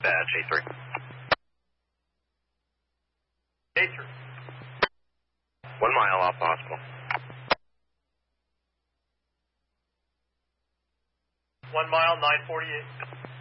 Badge A3. A3. 1 mile off possible. 1 mile, 948.